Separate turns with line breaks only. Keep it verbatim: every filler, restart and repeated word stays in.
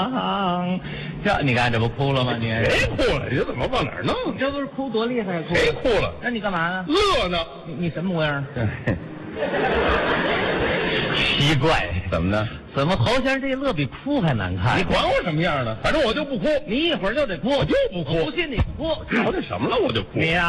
这你看这不哭了吗？你
谁哭了？你怎么往哪儿弄？
这不是哭多厉害？哭
谁哭了？
那你干嘛呢？
乐呢？
你你什么模样？奇怪，
怎么呢？
怎么侯先生这乐比哭还难看？
你管我什么样呢？反正我就不哭，
你一会儿就得哭，
我就不哭。
我不信你不哭。
我这什么了？我就哭。
你呀、